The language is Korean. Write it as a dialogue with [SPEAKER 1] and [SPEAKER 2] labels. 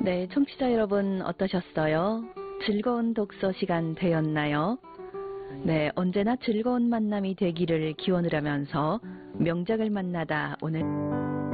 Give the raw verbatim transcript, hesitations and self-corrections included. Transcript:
[SPEAKER 1] 네, 청취자 여러분 어떠셨어요? 즐거운 독서 시간 되었나요? 네, 언제나 즐거운 만남이 되기를 기원을 하면서 명작을 만나다 오늘